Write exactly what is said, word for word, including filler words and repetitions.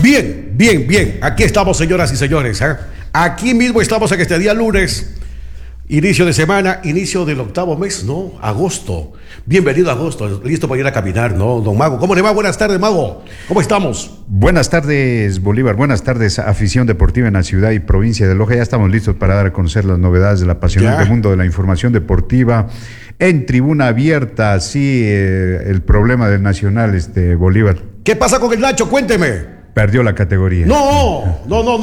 Bien, bien, bien. Aquí estamos, señoras y señores. ¿eh? Aquí mismo estamos en este día lunes, inicio de semana, inicio del octavo mes, ¿no? Agosto. Bienvenido a agosto, listo para ir a caminar, ¿no? Don Mago, ¿cómo le va? Buenas tardes, Mago. ¿Cómo estamos? Buenas tardes, Bolívar. Buenas tardes, afición deportiva en la ciudad y provincia de Loja. Ya estamos listos para dar a conocer las novedades del apasionante Ya. mundo de la información deportiva en tribuna abierta. Sí, eh, el problema del Nacional, este Bolívar, ¿Qué pasa con el Nacho? Cuénteme. perdió la categoría. No, no, no, no.